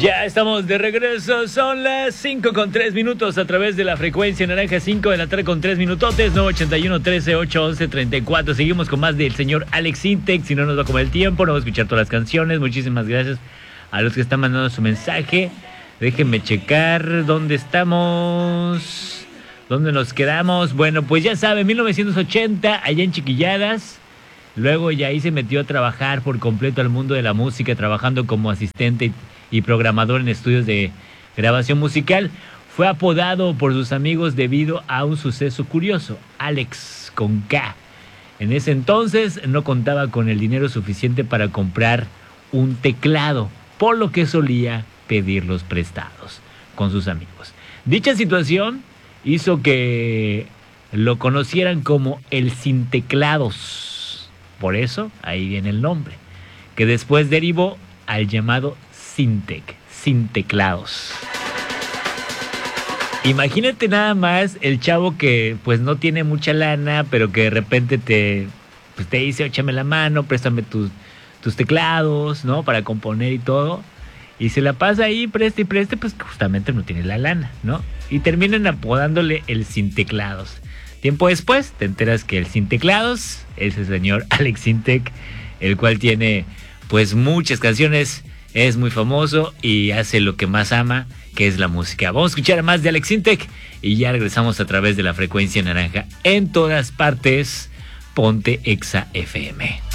Ya estamos de regreso, son las 5:03 a través de la frecuencia naranja, 5 de la tarde con 3 minutotes, 981-13-811-34. Seguimos con más del señor Alex Intec. Si no nos va a comer el tiempo, no va a escuchar todas las canciones. Muchísimas gracias a los que están mandando su mensaje. Déjenme checar dónde estamos, dónde nos quedamos. Bueno, pues ya saben, 1980, allá en Chiquilladas. Luego ya ahí se metió a trabajar por completo al mundo de la música, trabajando como asistente y programador en estudios de grabación musical. Fue apodado por sus amigos debido a un suceso curioso, Alex con K. En ese entonces no contaba con el dinero suficiente para comprar un teclado, por lo que solía pedirlos prestados con sus amigos. Dicha situación hizo que lo conocieran como el sin teclados. Por eso ahí viene el nombre, que después derivó al llamado Sintec, sin teclados. Imagínate nada más el chavo que pues no tiene mucha lana, pero que de repente te dice, échame la mano, préstame tus teclados, ¿no? Para componer y todo. Y se la pasa ahí, preste y preste, pues justamente no tiene la lana, ¿no? Y terminan apodándole el sin teclados. Tiempo después te enteras que el sin teclados es el señor Alex Intec, el cual tiene pues muchas canciones. Es muy famoso y hace lo que más ama, que es la música. Vamos a escuchar más de Alex Intec y ya regresamos a través de la frecuencia naranja en todas partes. Ponte Exa FM.